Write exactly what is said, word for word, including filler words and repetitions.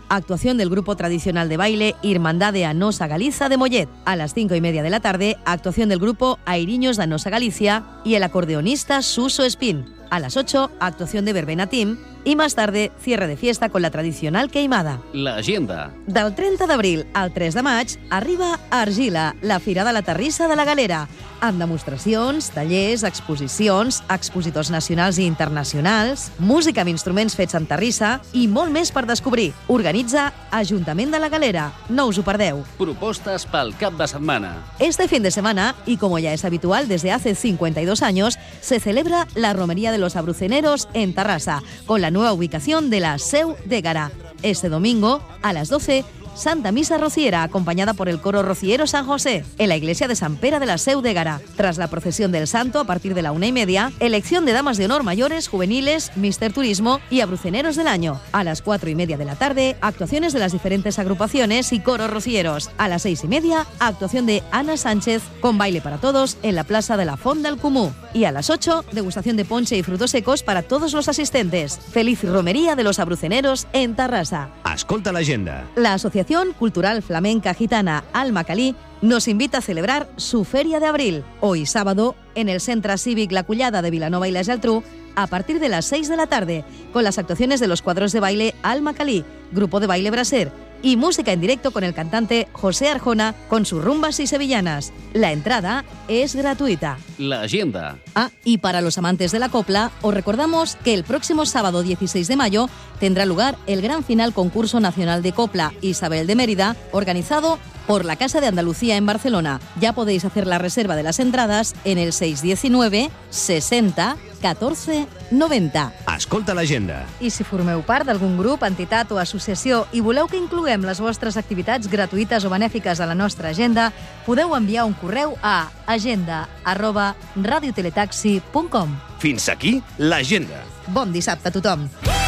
actuación del grupo tradicional de baile Irmandad de Anosa Galiza de Mollet. A las cinco y media de la tarde, actuación del grupo Airiños de Anosa Galicia y el acordeonista Suso Espín. A las ocho, actuación de Verbena Team y más tarde, cierre de fiesta con la tradicional queimada. L'agenda. Del trenta d'abril al tres de maig arriba a Argila, la Fira de la Terrissa de la Galera, amb demostracions, tallers, exposicions, expositors nacionals i internacionals, música amb instruments fets amb terrissa i molt més per descobrir. Organitza Ajuntament de la Galera. No us ho perdeu. Propostes pel cap de setmana. Este fin de semana, y como ya es habitual desde hace cincuenta y dos años, se celebra la Romería de los Abruceneros en Tarrasa, con la nueva ubicación de la Seu d'Égara. Este domingo, a las doce, Santa Misa Rociera, acompañada por el coro Rociero San José, en la iglesia de San Pere de la Seu d'Égara. Tras la procesión del santo, a partir de la una y media, elección de damas de honor mayores, juveniles, Mister Turismo y abruceneros del año. A las cuatro y media de la tarde, actuaciones de las diferentes agrupaciones y coros rocieros. A las seis y media, actuación de Ana Sánchez, con baile para todos en la plaza de la Font del Comú. Y a las ocho, degustación de ponche y frutos secos para todos los asistentes. Feliz Romería de los Abruceneros en Tarrasa. Escolta l'agenda. La Asociación Cultural Flamenca Gitana Almacalí nos invita a celebrar su Feria de Abril, hoy sábado, en el Centre Cívic La Collada de Vilanova y la Geltrú, a partir de las seis de la tarde, con las actuaciones de los cuadros de baile Almacalí, grupo de baile Braser, y música en directo con el cantante José Arjona con sus rumbas y sevillanas. La entrada es gratuita. L'agenda. Ah, y para los amantes de la copla, os recordamos que el próximo sábado dieciséis de mayo tendrá lugar el gran final concurso nacional de copla Isabel de Mérida, organizado por la Casa de Andalucía en Barcelona. Ya podéis hacer la reserva de las entradas en el seis diecinueve sesenta catorze noventa. Escolta l'agenda. I si formeu part d'algun grup, entitat o associació i voleu que incloguem les vostres activitats gratuïtes o benèfiques a la nostra agenda, podeu enviar un correu a agenda arroba radioteletaxi punt com. Fins aquí l'agenda. Bon dissabte a tothom.